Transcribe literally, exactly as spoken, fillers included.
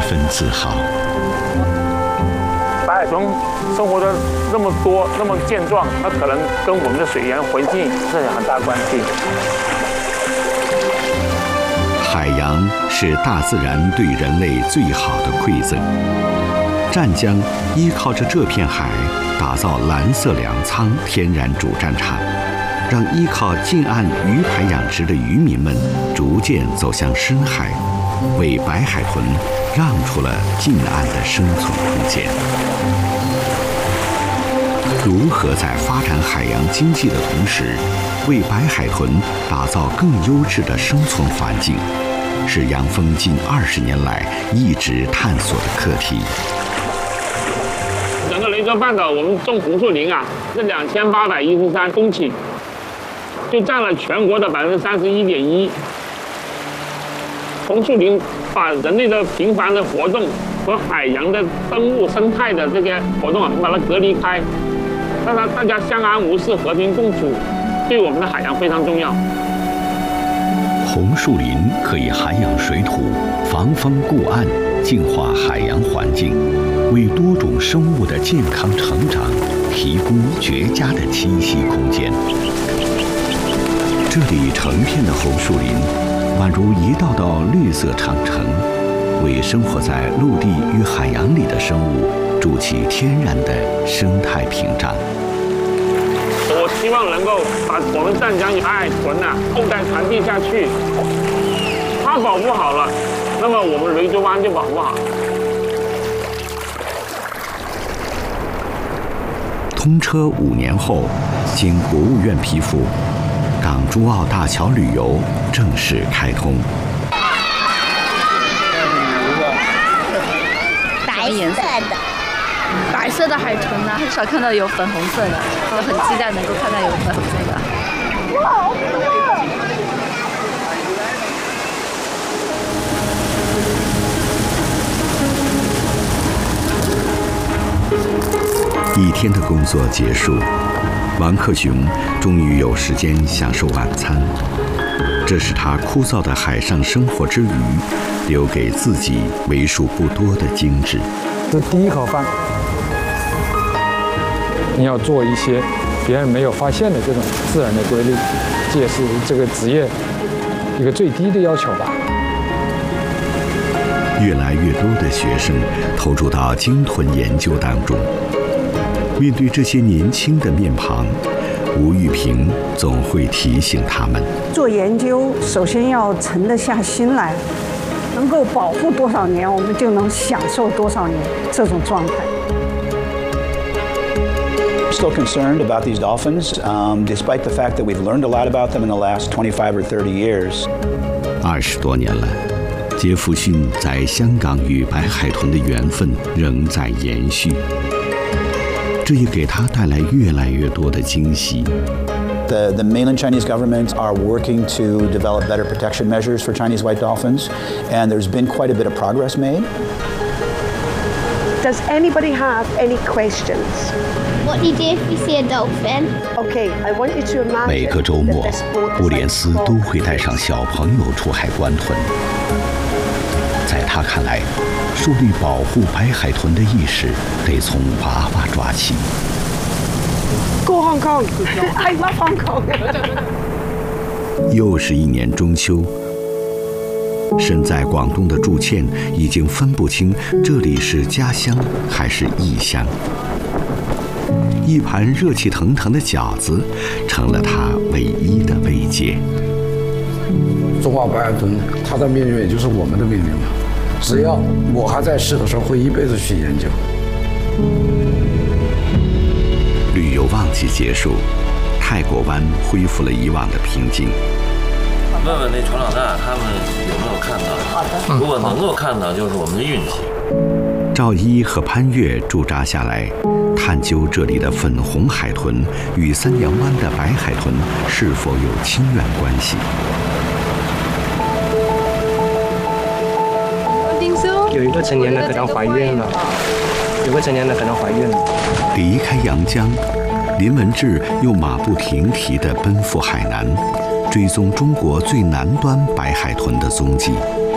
分自豪。 白海豚生活的那么多、那么健壮，它可能跟我们的水源环境是有很大关系。 海洋是大自然对人类最好的馈赠。湛江依靠着这片海，打造蓝色粮仓天然主战场，让依靠近岸鱼排养殖的渔民们逐渐走向深海，为白海豚让出了近岸的生存空间。如何在发展海洋经济的同时，为白海豚打造更优质的生存环境，是杨峰近二十年来一直探索的课题。 整个雷州半岛，我们种红树林啊，是两千八百一十三公顷，就占了全国的百分之三十一点一。红树林把人类的频繁的活动和海洋的生物生态的这个活动啊，把它隔离开，让它大家相安无事、和平共处，对我们的海洋非常重要。 红树林可以涵养水土，防风固岸，净化海洋环境，为多种生物的健康成长提供绝佳的栖息空间。这里成片的红树林，宛如一道道绿色长城，为生活在陆地与海洋里的生物筑起天然的生态屏障。 我希望能够把我们湛江白海豚啊后代传递下去。它保护好了，那么我们雷州湾就保护好。 通车五年后，经国务院批复，港珠澳大桥旅游正式开通。 白色的，白色的海豚呢，很少看到有粉红色的，我很期待能够看到有粉红色的。哇，好可爱！ 一天的工作结束，王克雄终于有时间享受晚餐。这是他枯燥的海上生活之余，留给自己为数不多的精致。 这第一口饭，你要做一些别人没有发现的这种自然的规律，这也是这个职业一个最低的要求吧。 越来越多的学生投入到鲸豚研究当中。面对这些年轻的面庞，吴玉萍总会提醒他们： 做研究首先要沉得下心来，能够保护多少年，我们就能享受多少年这种状态。 Still concerned about these dolphins, um, despite the fact that we've learned a lot about them in the last twenty-five or thirty years. 二十多年了，杰弗逊在香港与白海豚的缘分仍在延续。这也给他带来越来越多的惊喜。 The, the mainland Chinese government are working to develop better protection measures for Chinese white dolphins, and there's been quite a bit of progress made. Does anybody have any questions? What do you do if you see a dolphin? Okay, I want you to imagine. 每个周末，布莲斯都会带上小朋友出海观豚。在他看来，树立保护白海豚的意识得从娃娃抓起。 Go Hong Kong! I love Hong Kong! 又是一年中秋，身在广东的祝倩已经分不清这里是家乡还是异乡。一盘热气腾腾的饺子成了他唯一的慰藉。 中华白海豚，它的命运也就是我们的命运嘛。只要我还在世的时候，会一辈子去研究。 旅游旺季结束，泰国湾恢复了以往的平静。 问问那船老大，他们有没有看到？好的。如果能够看到，就是我们的运气。 赵一和潘越驻扎下来，探究这里的粉红海豚与三阳湾的白海豚是否有亲缘关系。 有一个成年的可能怀孕了，有个成年的可能怀孕了。 离开阳江，林文志又马不停蹄地奔赴海南，追踪中国最南端白海豚的踪迹。